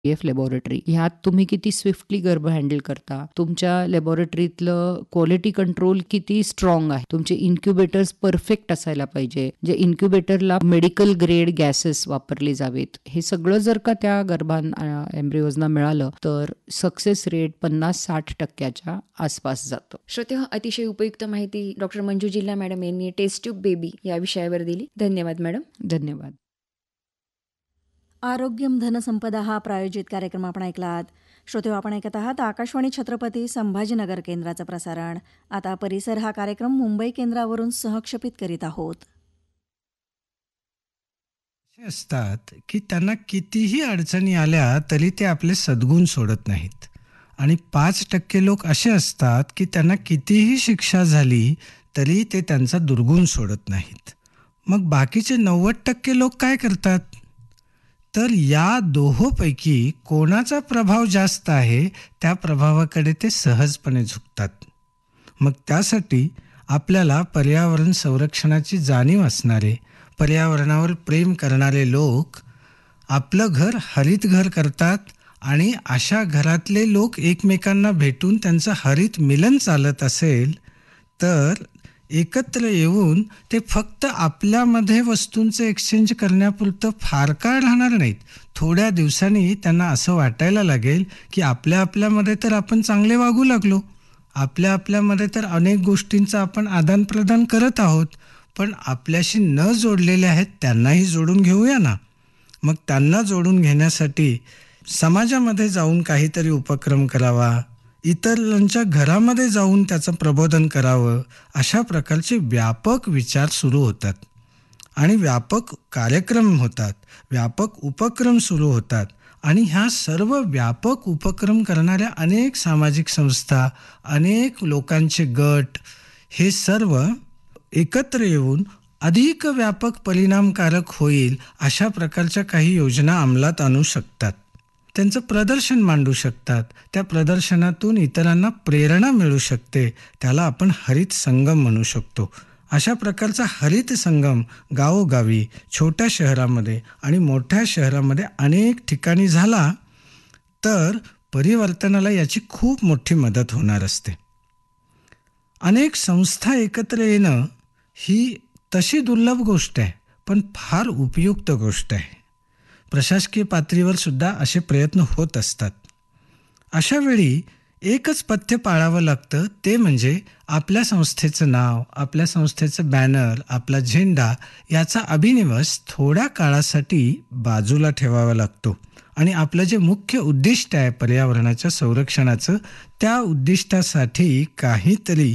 IVF laboratory ह्यात तुम्ही किती स्विफ्टली गर्भ हँडल करता, तुमच्या लॅबोरेटरीतलं क्वालिटी कंट्रोल किती स्ट्रॉंग आहे, तुमचे इन्क्युबेटर्स परफेक्ट असायला पाहिजे, जे इन्क्युबेटरला मेडिकल ग्रेड गॅसेस वापरले जावेत. हे सगळं जर का त्या एम्ब्रिओजना मिळालं तर सक्सेस रेट 50-60% आसपास जातं. श्रोतेहो, अतिशय उपयुक्त माहिती डॉक्टर मंजू जिल्हा मॅडम यांनी टेस्ट ट्यूब बेबी या विषयावर दिली. धन्यवाद मॅडम. धन्यवाद. आरोग्यम धनसंपदा हा प्रायोजित कार्यक्रम आपण ऐकलात. श्रोतेहो, आपण ऐकत आहात आकाशवाणी छत्रपती संभाजीनगर केंद्राचं प्रसारण. आता परिसर हा कार्यक्रम मुंबई केंद्रावरून सहक्षेपित करीत आहोत. असतात की त्यांना कितीही अडचणी आल्या तरी ते आपले सद्गुण सोडत नाहीत, आणि 5% लोक असे असतात की त्यांना कितीही शिक्षा झाली तरी ते त्यांचा दुर्गुण सोडत नाहीत. मग बाकीचे 90% लोक काय करतात? तर या दोहोपैकी कोणाचा प्रभाव जास्त आहे त्या प्रभावाकडे ते सहजपणे झुकतात. मग त्यासाठी आपल्याला पर्यावरण संरक्षणाची जाणीव असणारे, पर्यावरणावर प्रेम करणारे लोक आपलं घर हरित घर करतात, आणि अशा घरातले लोक एकमेकांना भेटून त्यांचं हरित मिलन चालत असेल तर एकत्र येऊन ते फक्त आपल्यामध्ये वस्तूंचं एक्सचेंज करण्यापुरतं फार काळ राहणार नाहीत. थोड्या दिवसांनी त्यांना असं वाटायला लागेल की आपल्यामध्ये तर आपण चांगले वागू लागलो, आपल्यामध्ये तर अनेक गोष्टींचं आपण आदानप्रदान करत आहोत, पण आपल्याशी न जोडलेले आहेत त्यांनाही जोडून घेऊया ना. मग त्यांना जोडून घेण्यासाठी समाजामध्ये जाऊन काहीतरी उपक्रम करावा, इतरांच्या घरामध्ये जाऊन त्याचं प्रबोधन करावं, अशा प्रकारचे व्यापक विचार सुरू होतात आणि व्यापक कार्यक्रम होतात, व्यापक उपक्रम सुरू होतात. आणि ह्या सर्व व्यापक उपक्रम करणाऱ्या अनेक सामाजिक संस्था, अनेक लोकांचे गट, हे सर्व एकत्र येऊन अधिक व्यापक परिणामकारक होईल अशा प्रकारच्या काही योजना अंमलात आणू शकतात. त्यांचं प्रदर्शन मांडू शकतात. त्या प्रदर्शनातून इतरांना प्रेरणा मिळू शकते. त्याला आपण हरित संगम म्हणू शकतो. अशा प्रकारचा हरित संगम गावोगावी, छोट्या शहरामध्ये आणि मोठ्या शहरामध्ये अनेक ठिकाणी झाला तर परिवर्तनाला याची खूप मोठी मदत होणार असते. अनेक संस्था एकत्र येणं ही तशी दुर्लभ गोष्ट आहे, पण फार उपयुक्त गोष्ट आहे. प्रशासकीय पातळीवर सुद्धा असे प्रयत्न होत असतात. अशा वेळी एकच पथ्य पाळावं लागतं, ते म्हणजे आपल्या संस्थेचं नाव, आपल्या संस्थेचं बॅनर, आपला झेंडा याचा अभिनिवेश थोड्या काळासाठी बाजूला ठेवावा लागतो आणि आपलं जे मुख्य उद्दिष्ट आहे पर्यावरणाच्या संरक्षणाचं, त्या उद्दिष्टासाठी काहीतरी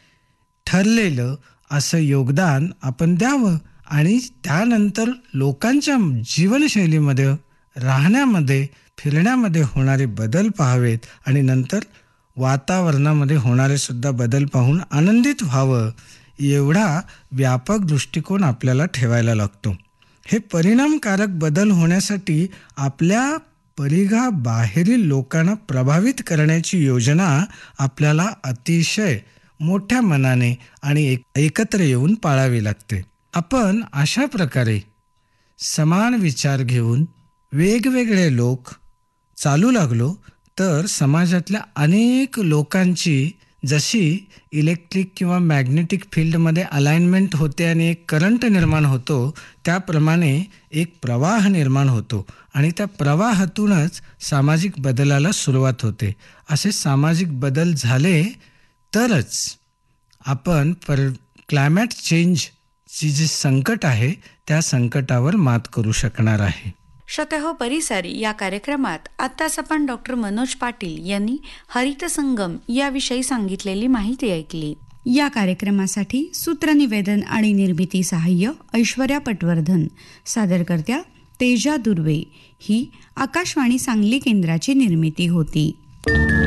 ठरलेलं असं योगदान आपण द्यावं आणि त्यानंतर लोकांच्या जीवनशैलीमध्ये, राहण्यामध्ये, फिरण्यामध्ये होणारे बदल पाहावेत आणि नंतर वातावरणामध्ये होणारे सुद्धा बदल पाहून आनंदित व्हावं. एवढा व्यापक दृष्टिकोन आपल्याला ठेवायला लागतो. हे परिणामकारक बदल होण्यासाठी आपल्या परिघाबाहेरील लोकांना प्रभावित करण्याची योजना आपल्याला अतिशय मोठ्या मनाने आणि एकत्र येऊन पाळावी लागते. आपण अशा प्रकारे समान विचार घेऊन वेगवेगळे लोक चालू लागलो तर समाजातल्या अनेक लोकांची जशी इलेक्ट्रिक किंवा मॅग्नेटिक फील्डमध्ये अलाइनमेंट होते आणि एक करंट निर्माण होतो, त्याप्रमाणे एक प्रवाह निर्माण होतो आणि त्या प्रवाहातूनच सामाजिक बदलाला सुरुवात होते. असे सामाजिक बदल झाले तरच आपण क्लायमेट चेंजची जी संकट आहे त्या संकटावर मात करू शकणार आहे. श्रोतेहो, परिसरी या कार्यक्रमात आत्ताच आपण डॉक्टर मनोज पाटील यांनी हरित संगम याविषयी सांगितलेली माहिती ऐकली. या कार्यक्रमासाठी सूत्रनिवेदन आणि निर्मिती सहाय्य ऐश्वर्या पटवर्धन, सादरकर्त्या तेजा दुर्वे. ही आकाशवाणी सांगली केंद्राची निर्मिती होती.